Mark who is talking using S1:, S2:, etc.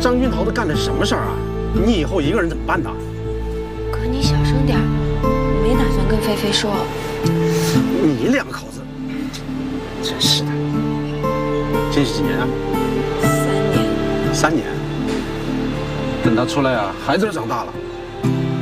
S1: 张君桃都干的什么事儿啊？你以后一个人怎么办呢？
S2: 哥，你小声点，我没打算跟菲菲说。
S1: 你两口子，真是的。这是几年啊
S2: 3年。
S1: 3年。等他出来啊，孩子都长大了。